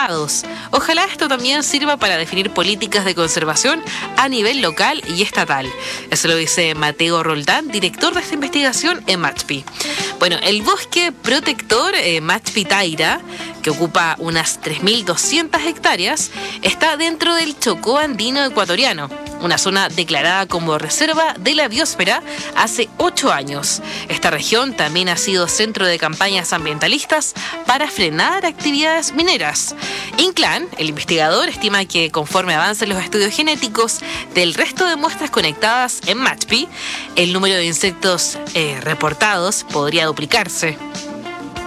renovados. Ojalá esto también sirva para definir políticas de conservación a nivel local y estatal. Eso lo dice Mateo Roldán, director de esta investigación en Machpi. Bueno, el bosque protector Machpi Taira, que ocupa unas 3.200 hectáreas, está dentro del Chocó andino ecuatoriano, una zona declarada como reserva de la biosfera hace 8 años. Esta región también ha sido centro de campañas ambientalistas para frenar actividades mineras. Inclán, el investigador, estima que conforme avancen los estudios genéticos del resto de muestras conectadas en Machpi, el número de insectos reportados podría duplicarse.